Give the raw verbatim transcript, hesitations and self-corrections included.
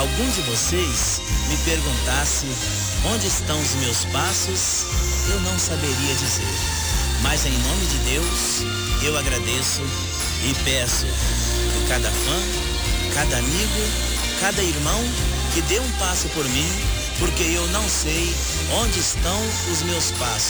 algum de vocês me perguntasse onde estão os meus passos, eu não saberia dizer. Mas em nome de Deus, eu agradeço e peço que cada fã, cada amigo, cada irmão que dê um passo por mim, porque eu não sei onde estão os meus passos.